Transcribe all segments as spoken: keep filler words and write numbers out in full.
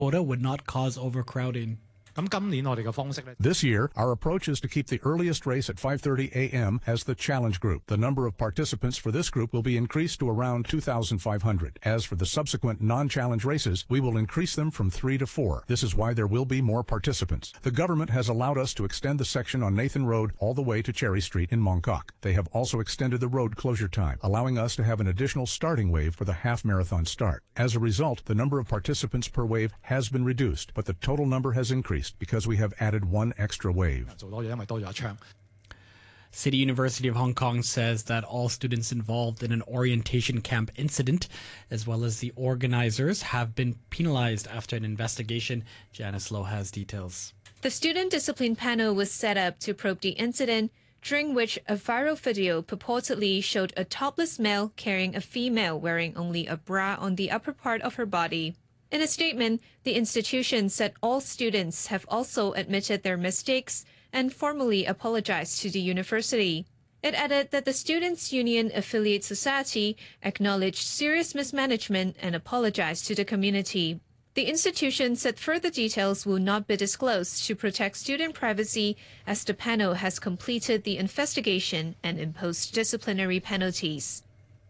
quota would not cause overcrowding. This year, our approach is to keep the earliest race at five thirty a m as the challenge group. The number of participants for this group will be increased to around two thousand five hundred. As for the subsequent non-challenge races, we will increase them from three to four. This is why there will be more participants. The government has allowed us to extend the section on Nathan Road all the way to Cherry Street in Mongkok. They have also extended the road closure time, allowing us to have an additional starting wave for the half marathon start. As a result, the number of participants per wave has been reduced, but the total number has increased because we have added one extra wave. City University of Hong Kong says that all students involved in an orientation camp incident, as well as the organizers, have been penalized after an investigation. Janice Lowe has details. The student discipline panel was set up to probe the incident, during which a viral video purportedly showed a topless male carrying a female wearing only a bra on the upper part of her body. In a statement, the institution said all students have also admitted their mistakes and formally apologized to the university. It added that the Students' Union Affiliate Society acknowledged serious mismanagement and apologized to the community. The institution said further details will not be disclosed to protect student privacy, as the panel has completed the investigation and imposed disciplinary penalties.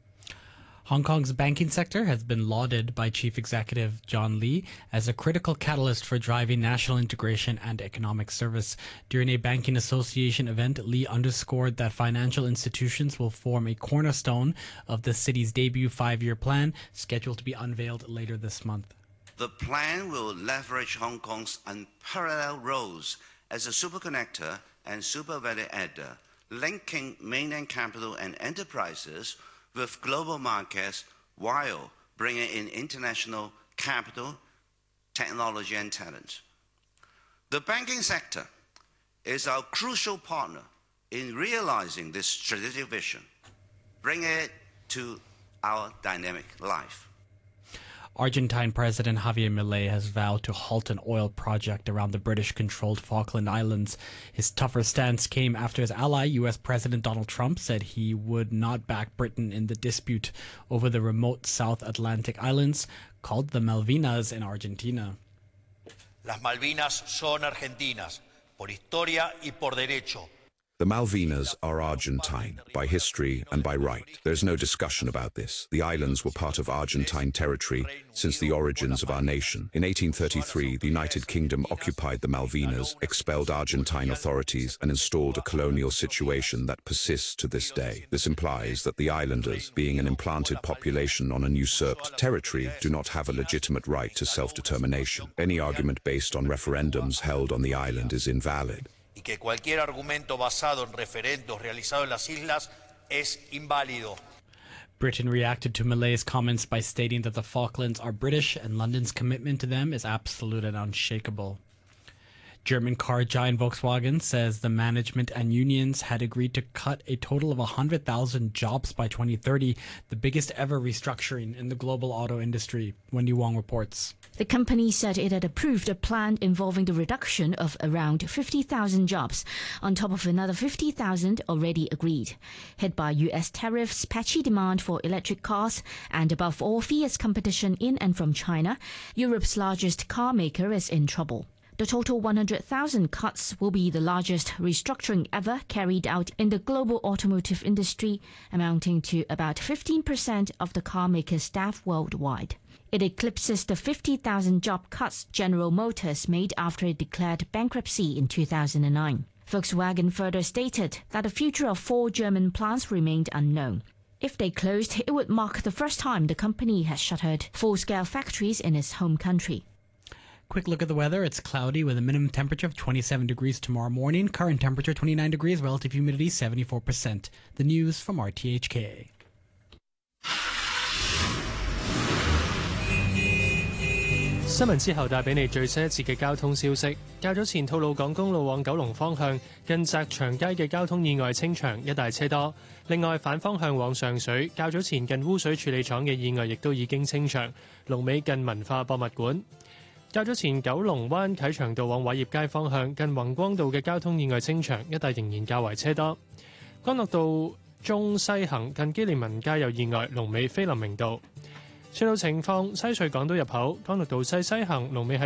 Hong Kong's banking sector has been lauded by Chief Executive John Lee as a critical catalyst for driving national integration and economic service. During a Banking Association event, Lee underscored that financial institutions will form a cornerstone of the city's debut five-year plan, scheduled to be unveiled later this month. The plan will leverage Hong Kong's unparalleled roles as a superconnector and super value adder, linking mainland capital and enterprises with global markets while bringing in international capital, technology and talent. The banking sector is our crucial partner in realizing this strategic vision, bringing it to our dynamic life. Argentine President Javier Milei has vowed to halt an oil project around the British-controlled Falkland Islands. His tougher stance came after his ally, U S President Donald Trump, said he would not back Britain in the dispute over the remote South Atlantic islands, called the Malvinas in Argentina. Las Malvinas son argentinas, por historia y por derecho. The Malvinas are Argentine, by history and by right. There's no discussion about this. The islands were part of Argentine territory since the origins of our nation. In eighteen thirty-three, the United Kingdom occupied the Malvinas, expelled Argentine authorities, and installed a colonial situation that persists to this day. This implies that the islanders, being an implanted population on an usurped territory, do not have a legitimate right to self-determination. Any argument based on referendums held on the island is invalid. Y que cualquier argumento basado en referendos realizados en las islas es inválido. Britain reacted to Milei's comments by stating that the Falklands are British and London's commitment to them is absolute and unshakable. German car giant Volkswagen says the management and unions had agreed to cut a total of one hundred thousand jobs by twenty thirty, the biggest ever restructuring in the global auto industry. Wendy Wong reports. The company said it had approved a plan involving the reduction of around fifty thousand jobs, on top of another fifty thousand already agreed. Hit by U S tariffs, patchy demand for electric cars, and above all fierce competition in and from China, Europe's largest car maker is in trouble. The total one hundred thousand cuts will be the largest restructuring ever carried out in the global automotive industry, amounting to about fifteen percent of the car maker's staff worldwide. It eclipses the fifty thousand job cuts General Motors made after it declared bankruptcy in two thousand nine. Volkswagen further stated that the future of four German plants remained unknown. If they closed, it would mark the first time the company has shuttered full-scale factories in its home country. Quick look at the weather. It's cloudy with a minimum temperature of twenty-seven degrees tomorrow morning. Current temperature twenty-nine degrees, relative humidity seventy-four percent. The news from R T H K. 新聞之後帶俾你最新一節嘅交通消息。較早前吐露港公路往九龍方向近澤祥街嘅交通意外清場，一帶車多。另外反方向往上水，較早前近污水處理廠嘅意外亦都已經清場，龍尾近文化博物館。較早前九龍灣啟祥道往偉業街方向近宏光道嘅交通意外清場，一帶仍然較為車多。干諾道中西行近基利文街有意外，龍尾菲林明道。隧道情況：西隧港島入口干諾道西西行龍尾喺